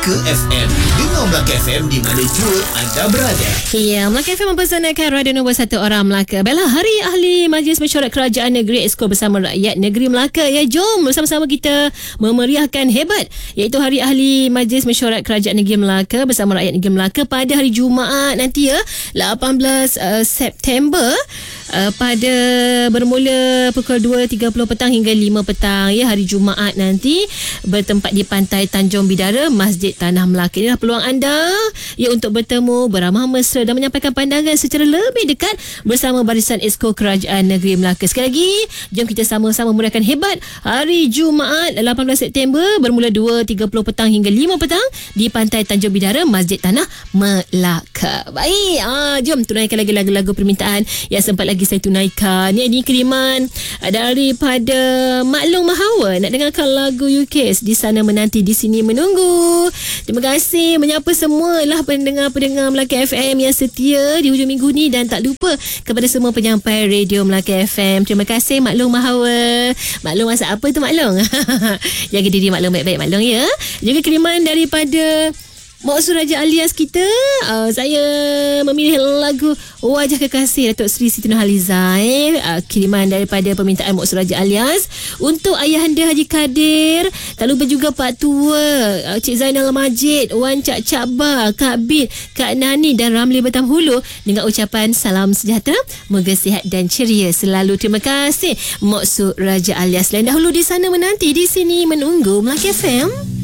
Melaka FM. Dengar Melaka FM di mana jua anda berada. Ya, Melaka FM mempersanakan radio nombor 1 orang Melaka. Baiklah, Hari Ahli Majlis Mesyuarat Kerajaan Negeri Exco bersama rakyat negeri Melaka. Ya, jom bersama-sama kita memeriahkan hebat, iaitu Hari Ahli Majlis Mesyuarat Kerajaan Negeri Melaka bersama rakyat negeri Melaka pada hari Jumaat nanti, 18 September. Pada bermula pukul 2.30 petang hingga 5 petang, ya, hari Jumaat nanti, bertempat di Pantai Tanjung Bidara, Masjid Tanah Melaka. Inilah peluang anda, ya, untuk bertemu, beramah mesra dan menyampaikan pandangan secara lebih dekat bersama barisan Exco Kerajaan Negeri Melaka. Sekali lagi, jom kita sama-sama meriahkan hebat hari Jumaat 18 September bermula 2.30 petang hingga 5 petang di Pantai Tanjung Bidara, Masjid Tanah Melaka. Baik, jom tunaikan lagi lagu-lagu permintaan yang sempat lagi saya tunaikan. Ini kiriman daripada Maklong Mahawa. Nak dengarkan lagu UKS, Di Sana Menanti, Di Sini Menunggu. Terima kasih menyapa semualah pendengar-pendengar Melaka FM yang setia di hujung minggu ni, dan tak lupa kepada semua penyampai radio Melaka FM. Terima kasih Maklong Mahawa. Maklong masak apa tu Maklong? Jaga diri Maklong baik-baik Maklong, ya. Juga kiriman daripada Mak Suraja alias kita. Saya memilih lagu Wajah Kekasih Datuk Seri Siti Nurhaliza. Kiriman daripada permintaan Mak Suraja alias untuk Ayahanda Haji Kadir. Tak lupa juga Pak Tua, Cik Zainal Majid, Wan Cak Cak Ba, Kak Bit, Kak Nani dan Ramli Batam Hulu, dengan ucapan salam sejahtera, moga sihat dan ceria selalu. Terima kasih Mak Suraja alias. Lain dahulu Di Sana Menanti, Di Sini Menunggu. Melaka FM.